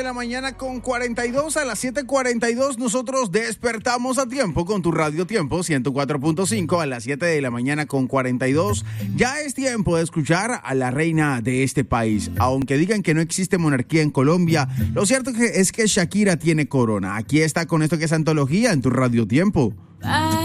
de la mañana con 42, a las 7:42 nosotros despertamos a tiempo con tu Radio Tiempo 104.5 a las 7 de la mañana con 42. Ya es tiempo de escuchar a la reina de este país. Aunque digan que no existe monarquía en Colombia, lo cierto es que Shakira tiene corona. Aquí está con esto que es antología en tu Radio Tiempo.